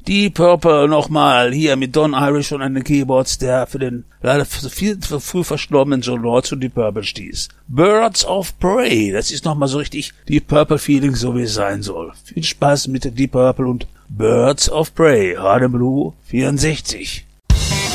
Deep Purple nochmal, hier mit Don Irish und an den Keyboards, der für den leider viel zu früh verstorbenen John Lord zu Deep Purple stieß. Birds of Prey, das ist nochmal so richtig Deep Purple Feeling, so wie es sein soll. Viel Spaß mit Deep Purple und Birds of Prey, Hard and Blue 64.